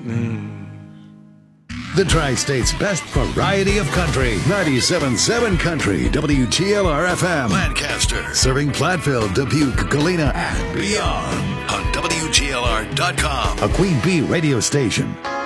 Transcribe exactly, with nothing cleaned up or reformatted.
The Tri-State's best variety of country. ninety-seven point seven Country, W G L R F M. Lancaster. Serving Platteville, Dubuque, Galena, and beyond. On W G L R dot com. A Queen Bee radio station.